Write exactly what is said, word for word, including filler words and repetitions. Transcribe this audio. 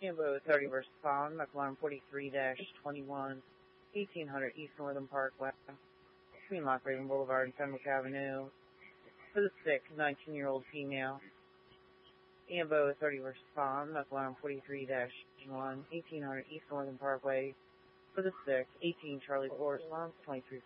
Ambo thirty versus Pond, McLaren forty-three dash twenty-one, eighteen hundred East Northern Parkway, between Lock Raven Boulevard and Fenwick Avenue, for the sick nineteen-year-old female. Ambo thirty versus Pond, McLaren forty-three dash twenty-one, eighteen hundred East Northern Parkway, for the sick eighteen Charlie Horse, twenty-three